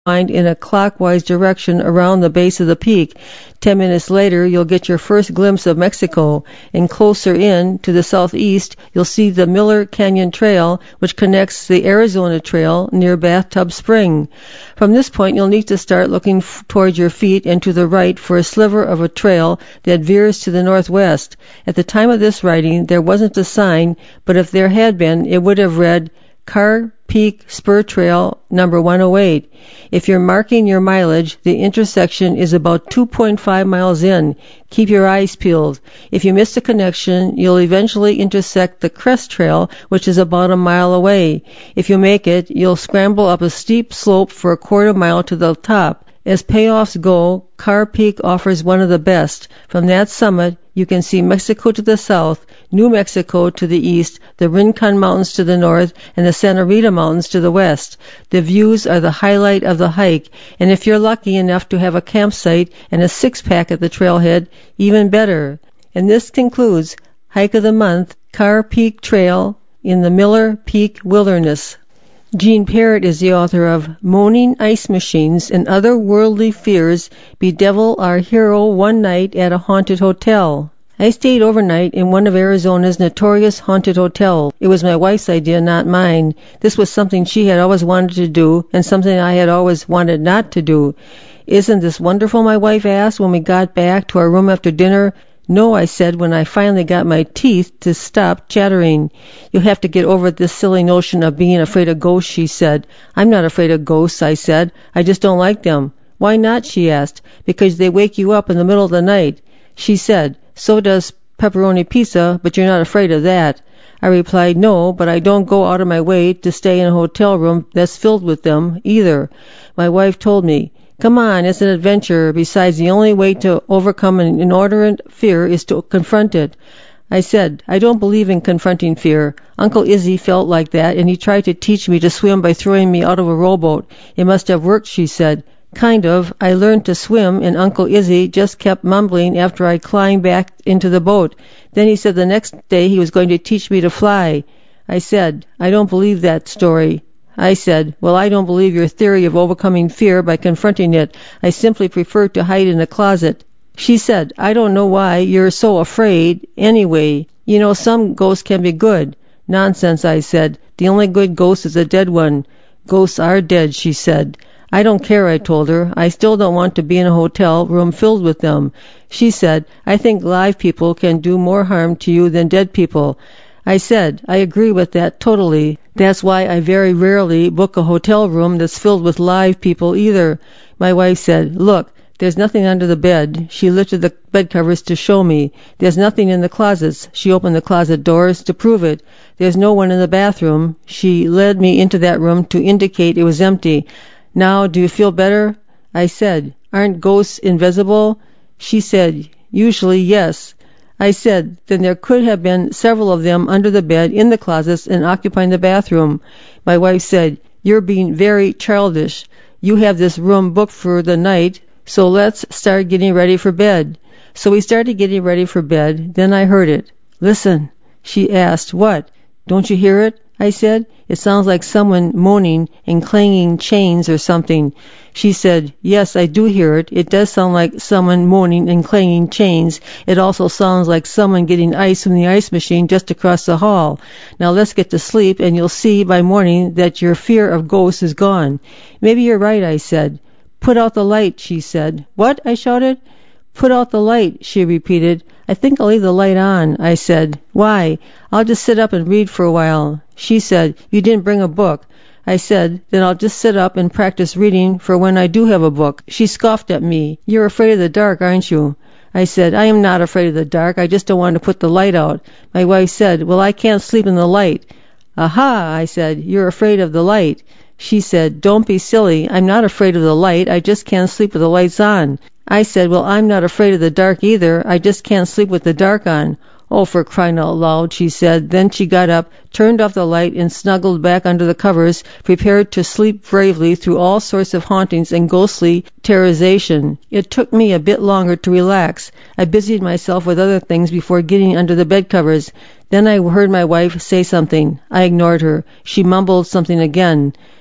wind in a clockwise direction around the base of the peak. 10 minutes later, you'll get your first glimpse of Mexico, and closer in, to the southeast, you'll see the Miller Canyon Trail, which connects the Arizona Trail near Bathtub Spring. From this point, you'll need to start looking towards your feet and to the right for a sliver of a trail that veers to the northwest. At the time of this writing, there wasn't a sign, but if there had been, it would have read Carr Peak Spur Trail number 108. If you're marking your mileage, the intersection is about 2.5 miles in. Keep your eyes peeled. If you miss the connection, you'll eventually intersect the Crest Trail, which is about a mile away. If you make it, you'll scramble up a steep slope for a quarter mile to the top. As payoffs go, Carr Peak offers one of the best. From that summit, you can see Mexico to the south, New Mexico to the east, the Rincon Mountains to the north, and the Santa Rita Mountains to the west. The views are the highlight of the hike, and if you're lucky enough to have a campsite and a six-pack at the trailhead, even better. And this concludes Hike of the Month, Carr Peak Trail in the Miller Peak Wilderness. Jean Parrott is the author of Moaning Ice Machines and Other Worldly Fears Bedevil Our Hero One Night at a Haunted Hotel. I stayed overnight in one of Arizona's notorious haunted hotels. It was my wife's idea, not mine. This was something she had always wanted to do and something I had always wanted not to do. Isn't this wonderful, my wife asked when we got back to our room after dinner. No, I said when I finally got my teeth to stop chattering. You'll have to get over this silly notion of being afraid of ghosts, she said. I'm not afraid of ghosts, I said. I just don't like them. Why not, she asked. Because they wake you up in the middle of the night. She said, so does pepperoni pizza, but you're not afraid of that. I replied, no, but I don't go out of my way to stay in a hotel room that's filled with them either. My wife told me, come on, it's an adventure. Besides, the only way to overcome an inordinate fear is to confront it. I said, I don't believe in confronting fear. Uncle Izzy felt like that, and he tried to teach me to swim by throwing me out of a rowboat. It must have worked, she said. Kind of. I learned to swim, and Uncle Izzy just kept mumbling after I climbed back into the boat. Then he said the next day he was going to teach me to fly. I said, I don't believe that story. I said, well, I don't believe your theory of overcoming fear by confronting it. I simply prefer to hide in a closet. She said, I don't know why you're so afraid. Anyway, you know, some ghosts can be good. Nonsense, I said. The only good ghost is a dead one. Ghosts are dead, she said. I don't care, I told her. I still don't want to be in a hotel room filled with them. She said, I think live people can do more harm to you than dead people. I said, I agree with that totally. That's why I very rarely book a hotel room that's filled with live people either. My wife said, look, there's nothing under the bed. She lifted the bed covers to show me. There's nothing in the closets. She opened the closet doors to prove it. There's no one in the bathroom. She led me into that room to indicate it was empty. Now, do you feel better? I said, aren't ghosts invisible? She said, usually yes. I said, then there could have been several of them under the bed, in the closets, and occupying the bathroom. My wife said, you're being very childish. You have this room booked for the night, so let's start getting ready for bed. So we started getting ready for bed. Then I heard it. Listen. She asked, what? Don't you hear it? I said, it sounds like someone moaning and clanging chains or something. She said, yes, I do hear it. It does sound like someone moaning and clanging chains. It also sounds like someone getting ice from the ice machine just across the hall. Now let's get to sleep, and you'll see by morning that your fear of ghosts is gone. Maybe you're right, I said. Put out the light, she said. What? I shouted. Put out the light, she repeated. I think I'll leave the light on, I said. Why? I'll just sit up and read for a while. She said, you didn't bring a book. I said, then I'll just sit up and practice reading for when I do have a book. She scoffed at me. You're afraid of the dark, aren't you? I said, I am not afraid of the dark. I just don't want to put the light out. My wife said, well, I can't sleep in the light. Aha, I said, you're afraid of the light. She said, don't be silly. I'm not afraid of the light. I just can't sleep with the lights on. I said, well, I'm not afraid of the dark either. I just can't sleep with the dark on. Oh, for crying out loud, she said. Then she got up, turned off the light, and snuggled back under the covers, prepared to sleep bravely through all sorts of hauntings and ghostly terrorization. It took me a bit longer to relax. I busied myself with other things before getting under the bed covers. Then I heard my wife say something. I ignored her. She mumbled something again.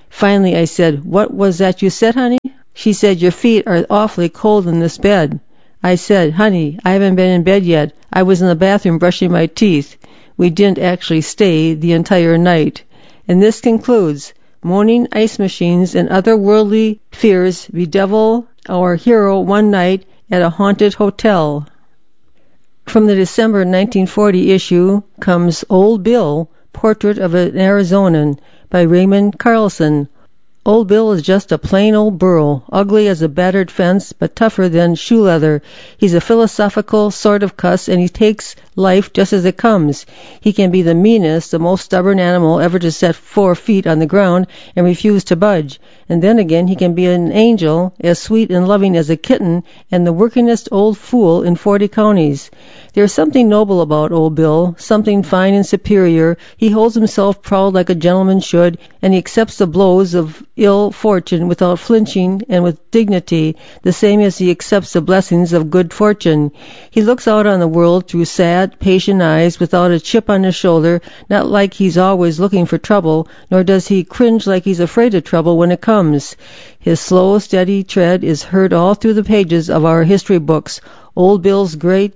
Finally I said, "What was that you said, honey?" She said, "Your feet are awfully cold in this bed." I said, "Honey, I haven't been in bed yet. I was in the bathroom brushing my teeth." We didn't actually stay the entire night. And this concludes, moaning ice machines and other worldly fears bedevil our hero one night at a haunted hotel. From the December 1940 issue comes Old Bill, Portrait of an Arizonan by Raymond Carlson. Old Bill is just a plain old burro, ugly as a battered fence, but tougher than shoe leather. He's a philosophical sort of cuss, and he takes life just as it comes. He can be the meanest, the most stubborn animal ever to set 4 feet on the ground and refuse to budge. And then again, he can be an angel, as sweet and loving as a kitten, and the workingest old fool in 40 counties. There's something noble about Old Bill, something fine and superior. He holds himself proud like a gentleman should, and he accepts the blows of ill fortune without flinching and with dignity, the same as he accepts the blessings of good fortune. He looks out on the world through sad, patient eyes, without a chip on his shoulder, not like he's always looking for trouble, nor does he cringe like he's afraid of trouble when it comes. His slow, steady tread is heard all through the pages of our history books. Old Bill's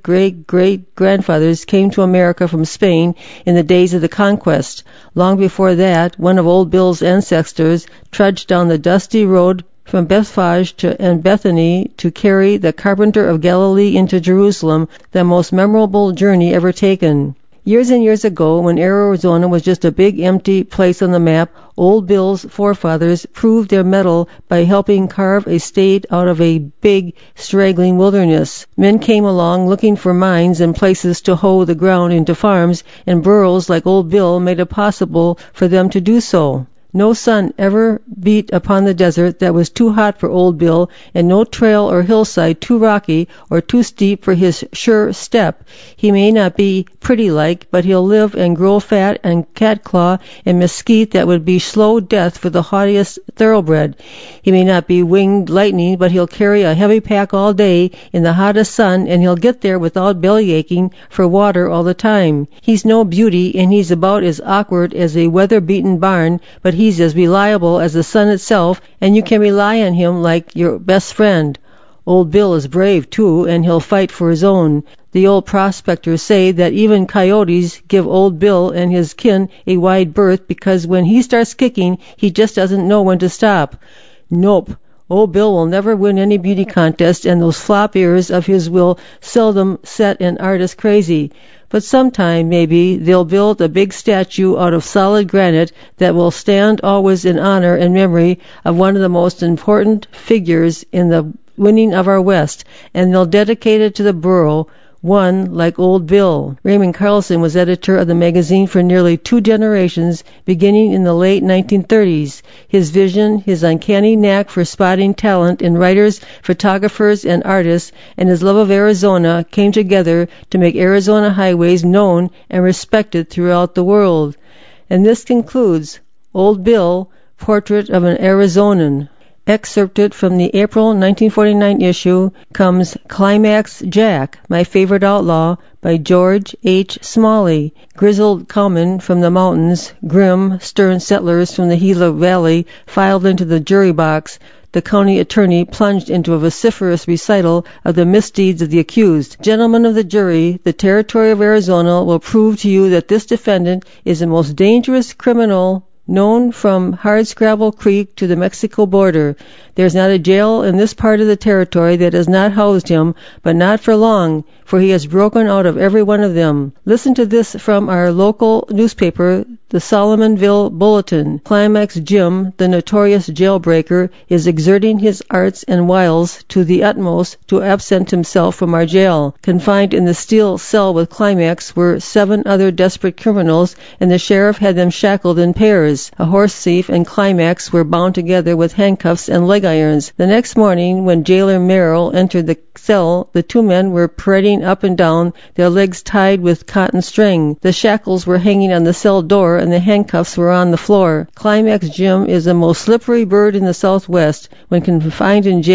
great-great-great-grandfathers came to America from Spain in the days of the conquest. Long before that, one of Old Bill's ancestors trudged down the dusty road from Bethphage and Bethany to carry the carpenter of Galilee into Jerusalem, the most memorable journey ever taken. Years and years ago, when Arizona was just a big empty place on the map, Old Bill's forefathers proved their mettle by helping carve a state out of a big, straggling wilderness. Men came along looking for mines and places to hoe the ground into farms, and burros like Old Bill made it possible for them to do so. No sun ever beat upon the desert that was too hot for Old Bill, and no trail or hillside too rocky or too steep for his sure step. He may not be pretty-like, but he'll live and grow fat and catclaw and mesquite that would be slow death for the haughtiest thoroughbred. He may not be winged lightning, but he'll carry a heavy pack all day in the hottest sun, and he'll get there without belly-aching for water all the time. He's no beauty, and he's about as awkward as a weather-beaten barn, but he's as reliable as the sun itself, and you can rely on him like your best friend. Old Bill is brave, too, and he'll fight for his own. The old prospectors say that even coyotes give Old Bill and his kin a wide berth, because when he starts kicking, he just doesn't know when to stop. Nope. Old Bill will never win any beauty contest, and those flop ears of his will seldom set an artist crazy. But sometime, maybe, they'll build a big statue out of solid granite that will stand always in honor and memory of one of the most important figures in the winning of our West, and they'll dedicate it to the burro, one like Old Bill. Raymond Carlson was editor of the magazine for nearly 2 generations, beginning in the late 1930s. His vision, his uncanny knack for spotting talent in writers, photographers, and artists, and his love of Arizona came together to make Arizona highways known and respected throughout the world. And this concludes Old Bill, Portrait of an Arizonan. Excerpted from the April 1949 issue comes Climax Jack, My Favorite Outlaw, by George H. Smalley. Grizzled cowmen from the mountains, grim, stern settlers from the Gila Valley filed into the jury box. The county attorney plunged into a vociferous recital of the misdeeds of the accused. Gentlemen of the jury, the territory of Arizona will prove to you that this defendant is the most dangerous criminal known from Hardscrabble Creek to the Mexico border. There's not a jail in this part of the territory that has not housed him, but not for long, for he has broken out of every one of them. Listen to this from our local newspaper, the Solomonville Bulletin. Climax Jim, the notorious jailbreaker, is exerting his arts and wiles to the utmost to absent himself from our jail. Confined in the steel cell with Climax were 7 other desperate criminals, and the sheriff had them shackled in pairs. A horse thief and Climax were bound together with handcuffs and leg irons. The next morning, when jailer Merrill entered the cell, the 2 men were parading up and down, their legs tied with cotton string. The shackles were hanging on the cell door, and the handcuffs were on the floor. Climax Jim is the most slippery bird in the Southwest. When confined in jail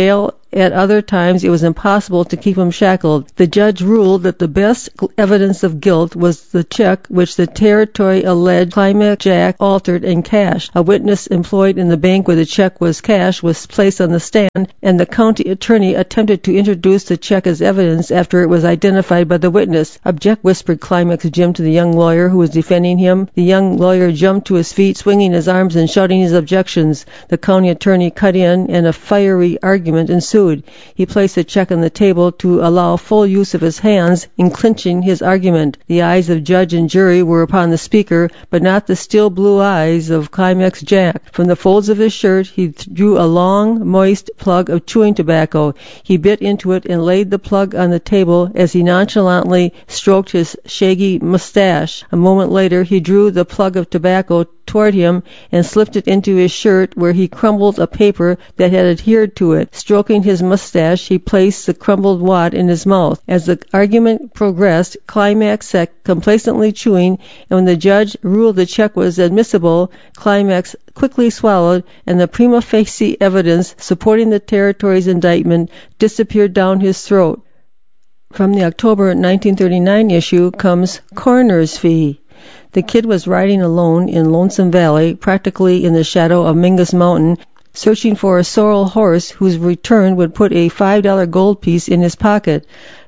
at other times it was impossible to keep him shackled. The judge ruled that the best evidence of guilt was the check which the Territory alleged Climax Jack altered and cashed. A witness employed in the bank where the check was cashed was placed on the stand, and the county attorney attempted to introduce the check as evidence after it was identified by the witness. "Object," whispered Climax Jim to the young lawyer who was defending him. The young lawyer jumped to his feet, swinging his arms and shouting his objections. The county attorney cut in, and a fiery argument ensued. He placed the check on the table to allow full use of his hands in clinching his argument. The eyes of judge and jury were upon the speaker, but not the still blue eyes of Climax Jack. From the folds of his shirt he drew a long, moist plug of chewing tobacco. He bit into it and laid the plug on the table as he nonchalantly stroked his shaggy mustache. A moment later he drew the plug of tobacco toward him and slipped it into his shirt, where he crumbled a paper that had adhered to it. Stroking his mustache, he placed the crumbled wad in his mouth. As the argument progressed, Climax sat complacently chewing, and when the judge ruled the check was admissible, Climax quickly swallowed, and the prima facie evidence supporting the Territory's indictment disappeared down his throat. From the October 1939 issue comes Coroner's Fee. The kid was riding alone in Lonesome Valley, practically in the shadow of Mingus Mountain, searching for a sorrel horse whose return would put a $5 gold piece in his pocket.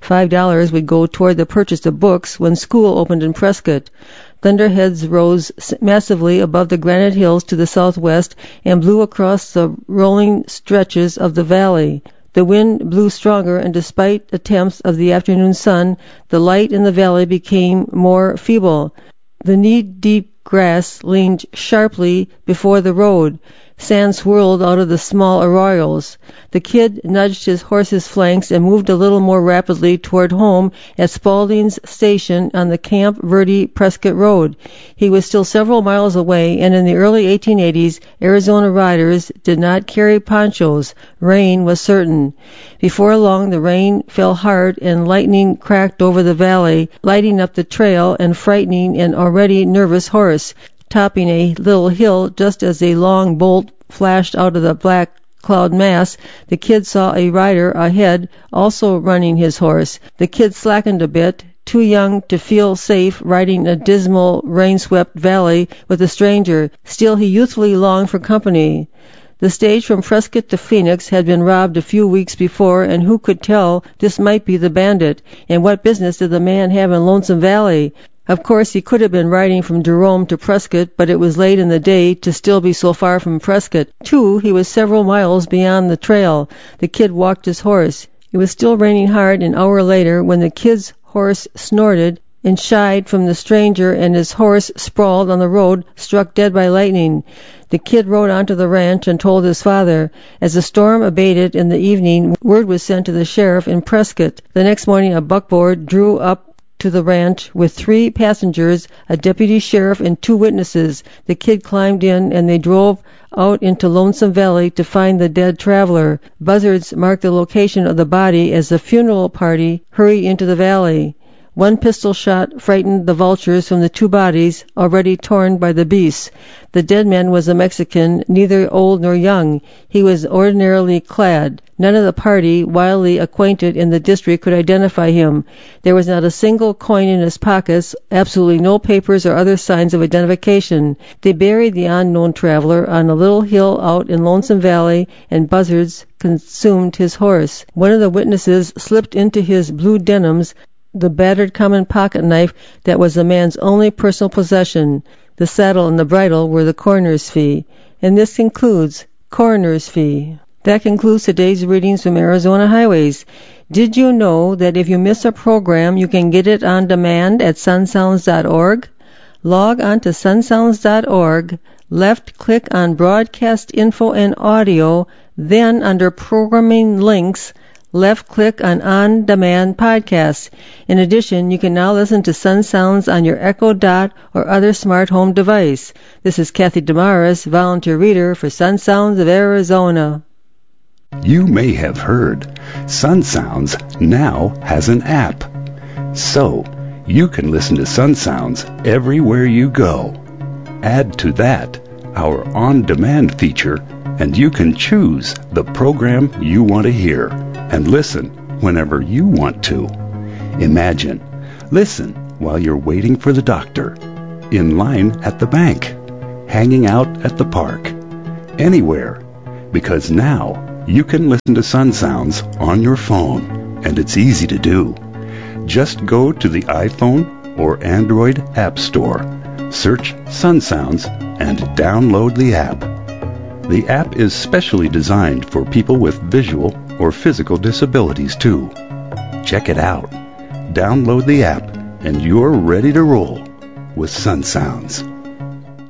$5 would go toward the purchase of books when school opened in Prescott. Thunderheads rose massively above the granite hills to the southwest and blew across the rolling stretches of the valley. The wind blew stronger, and despite attempts of the afternoon sun, the light in the valley became more feeble. The knee-deep grass leaned sharply before the road. Sand swirled out of the small arroyos. The kid nudged his horse's flanks and moved a little more rapidly toward home at Spaulding's station on the Camp Verde Prescott Road. He was still several miles away, and in the early 1880s, Arizona riders did not carry ponchos. Rain was certain. Before long, the rain fell hard and lightning cracked over the valley, lighting up the trail and frightening an already nervous horse. Topping a little hill just as a long bolt flashed out of the black cloud mass, the kid saw a rider ahead, also running his horse. The kid slackened a bit, too young to feel safe riding a dismal, rain-swept valley with a stranger. Still, he youthfully longed for company. The stage from Prescott to Phoenix had been robbed a few weeks before, and who could tell this might be the bandit? And what business did the man have in Lonesome Valley? Of course, he could have been riding from Jerome to Prescott, but it was late in the day to still be so far from Prescott. Too, he was several miles beyond the trail. The kid walked his horse. It was still raining hard an hour later when the kid's horse snorted and shied from the stranger, and his horse, sprawled on the road, struck dead by lightning. The kid rode onto the ranch and told his father. As the storm abated in the evening, word was sent to the sheriff in Prescott. The next morning a buckboard drew up to the ranch with 3 passengers, a deputy sheriff, and 2 witnesses. The kid climbed in, and they drove out into Lonesome Valley to find the dead traveler. Buzzards marked the location of the body as the funeral party hurried into the valley. 1 pistol shot frightened the vultures from the 2 bodies, already torn by the beasts. The dead man was a Mexican, neither old nor young. He was ordinarily clad. None of the party, widely acquainted in the district, could identify him. There was not a single coin in his pockets, absolutely no papers or other signs of identification. They buried the unknown traveler on a little hill out in Lonesome Valley, and buzzards consumed his horse. One of the witnesses slipped into his blue denims the battered common pocket knife that was the man's only personal possession. The saddle and the bridle were the coroner's fee. And this concludes Coroner's Fee. That concludes today's readings from Arizona Highways. Did you know that if you miss a program, you can get it on demand at sunsounds.org? Log on to sunsounds.org, left-click on Broadcast Info and Audio, then under Programming Links, left-click on Demand Podcasts. In addition, you can now listen to Sun Sounds on your Echo Dot or other smart home device. This is Kathy Damaris, volunteer reader for Sun Sounds of Arizona. You may have heard Sun Sounds now has an app. So, you can listen to Sun Sounds everywhere you go. Add to that our on-demand feature, and you can choose the program you want to hear and listen whenever you want to. Imagine, listen while you're waiting for the doctor, in line at the bank, hanging out at the park, anywhere, because now you can listen to Sun Sounds on your phone, and it's easy to do. Just go to the iPhone or Android App Store, search Sun Sounds, and download the app. The app is specially designed for people with visual or physical disabilities too. Check it out. Download the app and you're ready to roll with Sun Sounds.